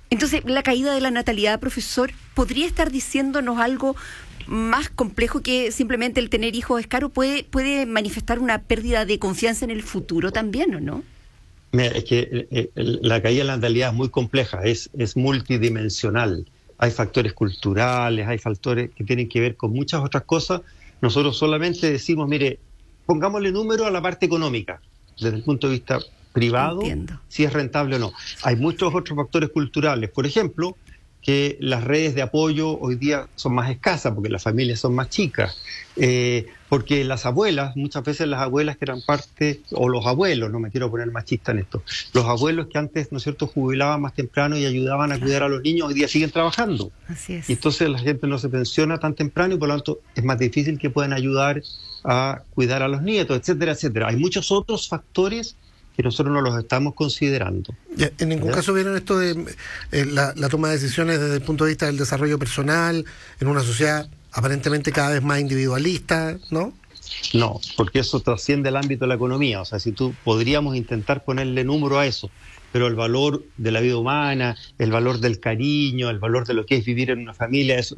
Entonces, la caída de la natalidad, profesor, ¿podría estar diciéndonos algo más complejo que simplemente el tener hijos es caro? ¿Puede manifestar una pérdida de confianza en el futuro también, o no? Mira, es que la caída de la natalidad es muy compleja, es multidimensional. Hay factores culturales, hay factores que tienen que ver con muchas otras cosas. Nosotros solamente decimos, mire, pongámosle número a la parte económica, desde el punto de vista privado, Entiendo. si es rentable o no. Hay muchos otros factores culturales, por ejemplo, que las redes de apoyo hoy día son más escasas porque las familias son más chicas, porque las abuelas, muchas veces las abuelas que eran parte, o los abuelos, no me quiero poner machista en esto, los abuelos que antes, ¿no es cierto?, jubilaban más temprano y ayudaban a cuidar a los niños, hoy día siguen trabajando. Así es. Y entonces la gente no se pensiona tan temprano y por lo tanto es más difícil que puedan ayudar a cuidar a los nietos, etcétera, etcétera. Hay muchos otros factores que nosotros no los estamos considerando. Ya, en ningún caso vieron esto de la toma de decisiones desde el punto de vista del desarrollo personal en una sociedad aparentemente cada vez más individualista, ¿no? No, porque eso trasciende el ámbito de la economía. O sea, si tú podríamos intentar ponerle número a eso, pero el valor de la vida humana, el valor del cariño, el valor de lo que es vivir en una familia, eso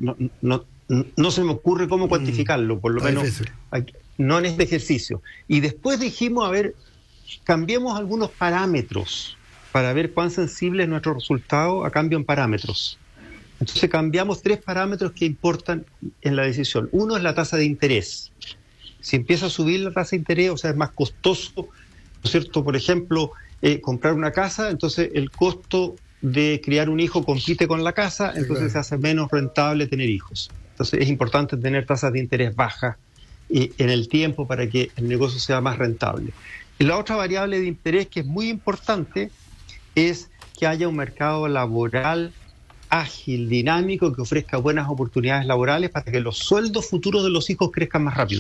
no se me ocurre cómo cuantificarlo, por lo menos no en este ejercicio. Y después dijimos, a ver, cambiemos algunos parámetros para ver cuán sensible es nuestro resultado a cambio en parámetros. Entonces cambiamos 3 parámetros que importan en la decisión. Uno es la tasa de interés. Si empieza a subir la tasa de interés, o sea, es más costoso, ¿no es cierto? Por ejemplo, comprar una casa, entonces el costo de criar un hijo compite con la casa, entonces se hace menos rentable tener hijos. Entonces es importante tener tasas de interés bajas en el tiempo para que el negocio sea más rentable. Y la otra variable de interés que es muy importante es que haya un mercado laboral ágil, dinámico, que ofrezca buenas oportunidades laborales para que los sueldos futuros de los hijos crezcan más rápido.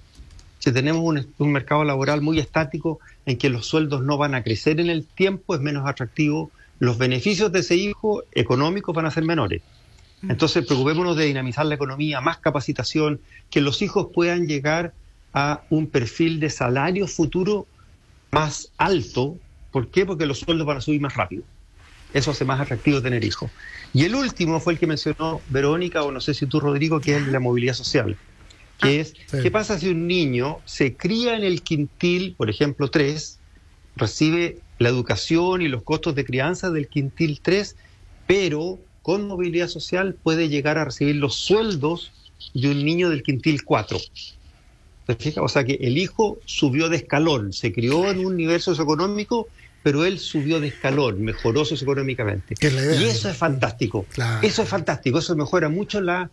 Si tenemos un mercado laboral muy estático en que los sueldos no van a crecer en el tiempo, es menos atractivo, los beneficios de ese hijo económicos van a ser menores. Entonces preocupémonos de dinamizar la economía, más capacitación, que los hijos puedan llegar a un perfil de salario futuro más alto. ¿Por qué? Porque los sueldos van a subir más rápido. Eso hace más atractivo tener hijos. Y el último fue el que mencionó Verónica, o no sé si tú, Rodrigo, que es la movilidad social. Que es, ¿qué pasa si un niño se cría en el quintil, por ejemplo, 3, recibe la educación y los costos de crianza del quintil 3, pero con movilidad social puede llegar a recibir los sueldos de un niño del quintil 4? ¿Te fijas? O sea que el hijo subió de escalón, se crió en un nivel socioeconómico, pero él subió de escalón, mejoró socioeconómicamente. Y eso es fantástico. Claro. Eso es fantástico, eso mejora mucho la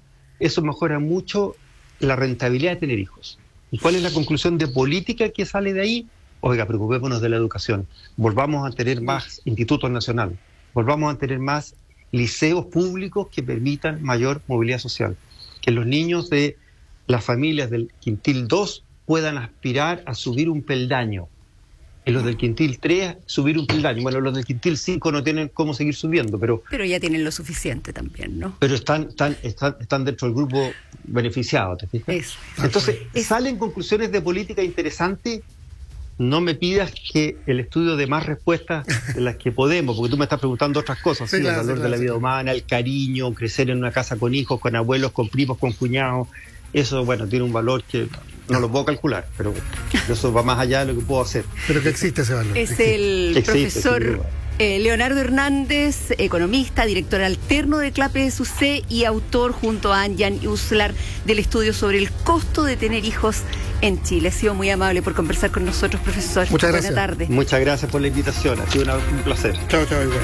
rentabilidad de tener hijos. ¿Y cuál es la conclusión de política que sale de ahí? Oiga, preocupémonos de la educación. Volvamos a tener más institutos nacionales, volvamos a tener más liceos públicos que permitan mayor movilidad social. Que los niños de las familias del quintil 2 puedan aspirar a subir un peldaño. Y los del quintil 3 subir un peldaño. Bueno, los del quintil 5 no tienen cómo seguir subiendo, pero ya tienen lo suficiente también, ¿no? Pero están dentro del grupo beneficiado, ¿te fijas? Eso. Entonces, salen conclusiones de política interesantes. No me pidas que el estudio dé más respuestas de las que podemos, porque tú me estás preguntando otras cosas, el valor de la vida humana, el cariño, crecer en una casa con hijos, con abuelos, con primos, con cuñados. Eso, bueno, tiene un valor que no lo puedo calcular, pero eso va más allá de lo que puedo hacer. Pero que existe ese valor. Es el profesor Leonardo Hernández, economista, director alterno de CLAPE SUC y autor junto a Anjan Uslar del estudio sobre el costo de tener hijos en Chile. Ha sido muy amable por conversar con nosotros, profesor. Muchas gracias. Buena tarde. Muchas gracias por la invitación, ha sido un placer. Chao, igual.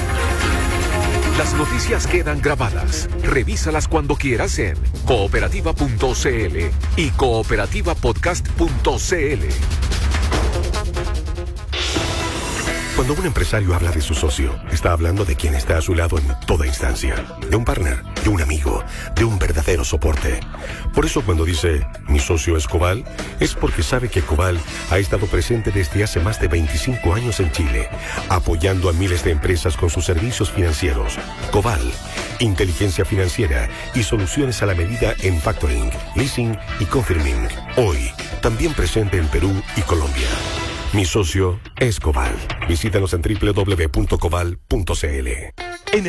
Las noticias quedan grabadas. Revísalas cuando quieras en cooperativa.cl y cooperativapodcast.cl. Cuando un empresario habla de su socio, está hablando de quien está a su lado en toda instancia. De un partner, de un amigo, de un verdadero soporte. Por eso cuando dice, mi socio es Coval, es porque sabe que Coval ha estado presente desde hace más de 25 años en Chile, apoyando a miles de empresas con sus servicios financieros. Coval, inteligencia financiera y soluciones a la medida en factoring, leasing y confirming. Hoy, también presente en Perú y Colombia. Mi socio es Coval. Visítanos en www.coval.cl.